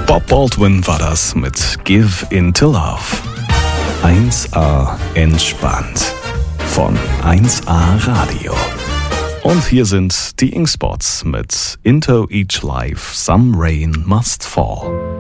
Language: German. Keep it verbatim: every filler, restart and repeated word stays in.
Bob Baldwin war das mit Give Into Love. eins A entspannt von eins A Radio. Und hier sind die Ink Spots mit Into Each Life Some Rain Must Fall.